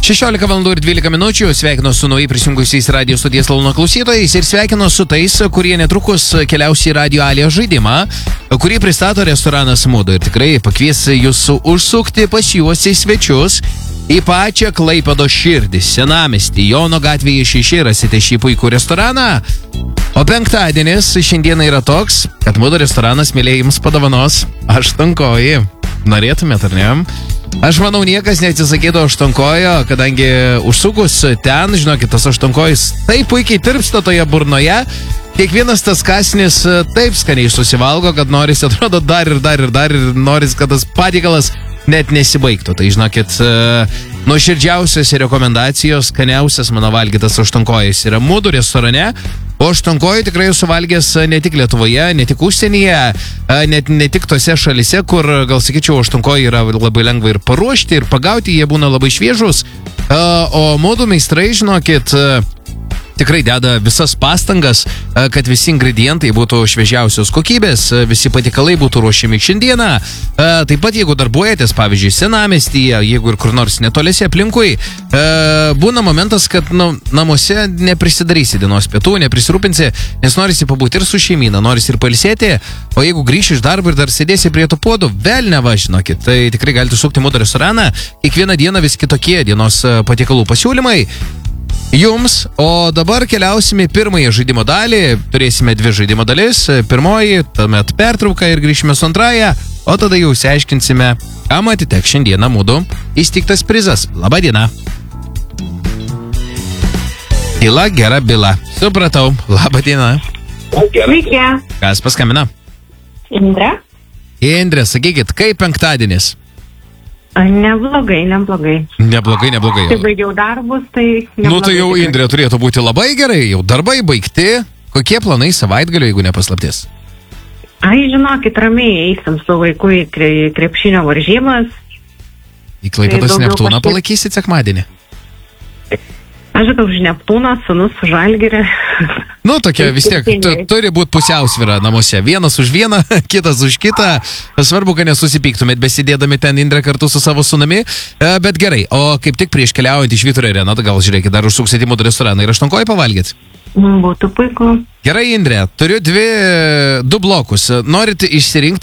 16 valandų ir 12 minučių. Sveikinu su naujai prisijungusiais Radio Stoties Launo klausytojais ir sveikinu su tais, kurie netrukus keliaus į Radio Alija žaidimą, kurį pristato restoranas Mudo. Ir tikrai pakvies jūs užsukti pas juos į svečius į pačią Klaipėdos širdį, senamiestį. Jono gatvėje 6 rasite šį puikų restoraną. O penktadienis šiandieną yra toks, kad Mudo restoranas mielieji jums padovanos aštuonkojį. Norėtumėt, ar ne? Aš manau, niekas neatsisakytų aštuonkojo, kadangi užsukus ten, žinokit, tas aštuonkojis taip puikiai tirpsta toje burnoje. Kiekvienas tas kąsnis taip skaniai susivalgo, kad norisi, atrodo, dar ir norisi, kad tas patiekalas net nesibaigtų. Tai, žinokit, nuoširdžiausios rekomendacijos, skaniausias mano valgytas aštuonkojis yra Mudo restorane. O aštuonkojų tikrai jūs suvalgęs ne tik Lietuvoje, ne tik užsienyje, ne tik tose šalise, kur, gal sakyčiau, aštuonkojų yra labai lengva ir paruošti, ir pagauti, jie būna labai šviežus. O Mudo meistrai, žinokit, tikrai deda visas pastangas, kad visi ingredientai būtų šviežiausios kokybės, visi patiekalai būtų ruošiami šiandieną. Taip pat, jeigu darbuojatės, pavyzdžiui, senamiestyje, jeigu ir kur nors netoliese aplinkui, būna momentas, kad namuose neprisidarysi dienos pietų, neprisirūpinsi, nes norisi pabūti ir su šeimyna, norisi ir pailsėti, o jeigu grįši iš darbo ir dar sėdėsi prie tų puodų, velniava, žinokit, tai tikrai galite sukti Mudo restoraną, kiekvieną dieną vis kitokie dienos patiekalų pasiūlymai jums, o dabar keliausime į pirmąją žaidimo dalį, turėsime 2 žaidimo dalis, pirmoji, tuomet pertrauka ir grįšime su antrąją, o tada jau išsiaiškinsime, kam atiteks šiandieną Mudo įsteigtas prizas. Labą dieną. Tyla gera byla. Supratau. Labą dieną. Sveiki. Kas paskambina? Indrė. Indrė, sakykit, kaip penktadienis? Neblogai. Neblogai. Tai baigiau darbus, tai neblogai. Nu tai jau, Indrė, turėtų būti labai gerai, jau darbai baigti. Kokie planai savaitgalio, jeigu nepaslaptis? Ai, žinokit, ramiai eisim su vaiku į krepšinio varžybas. Į Klaipėdos Neptūną palaikysit sekmadienį? Aš žinau, už Neptūną, sūnus už Žalgirį. Nu, tokia vis tiek, turi būti pusiausvyra namuose. Vienas už vieną, kitas už kitą. Svarbu, kad nesusipyktumėt besidėdami ten, Indrė, kartu su savo sūnumi. Bet gerai, o kaip tik prieš keliaujant iš Vyturio areną, gal žiūrėkit, dar užsuksit į Mudo restoraną ir aštuonkojį pavalgyt? Būtų puiku. Gerai, Indrė, turiu 2 blokus. Norit išsirinkti